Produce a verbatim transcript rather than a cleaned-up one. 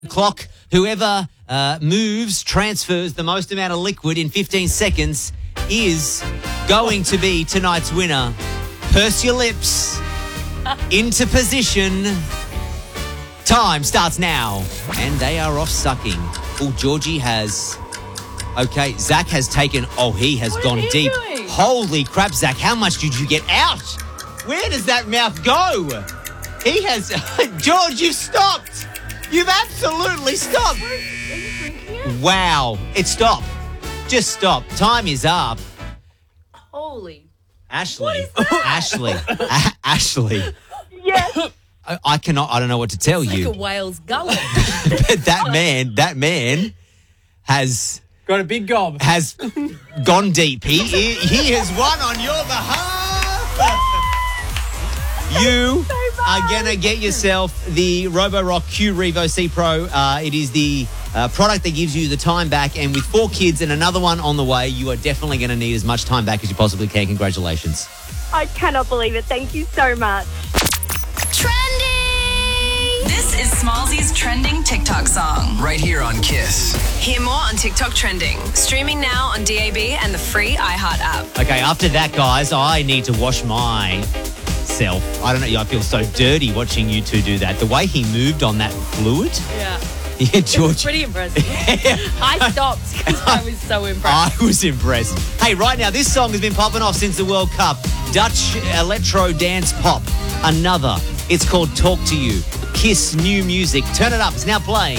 Clock, whoever uh, moves, transfers the most amount of liquid in fifteen seconds is going to be tonight's winner. Purse your lips. Into position. Time starts now. And they are off sucking. Oh, Georgie has... Okay, Zach has taken... Oh, he has What gone is he deep. doing? Holy crap, Zach. How much did you get out? Where does that mouth go? He has... George, you've stopped. You've absolutely stopped. Are you drinking it? Wow. It stopped. Just stop. Time is up. Holy. Ashley. What is that? Ashley. A- Ashley. Yes. I, I cannot... I don't know what to tell It's you. like a whale's gullet. But that man, that man has... Got a big gob. has gone deep. He, he he has won on your behalf. You are going to get yourself the Roborock Q Revo C Pro. Uh, it is the uh, product that gives you the time back. And with four kids and another one on the way, you are definitely going to need as much time back as you possibly can. Congratulations. I cannot believe it. Thank you so much. Trending! This is Smallzy's trending TikTok song. Right here on Kiss. Hear more on TikTok trending. Streaming now on D A B and the free iHeart app. Okay, after that, guys, I need to wash myself. I don't know. I feel so dirty watching you two do that. The way he moved on that fluid. Yeah. Yeah, It was George. pretty impressive. I stopped because I was so impressed. I was impressed. Hey, right now, this song has been popping off since the World Cup. Dutch electro dance pop. Another. It's called Talk to You. Kiss new music. Turn it up. It's now playing.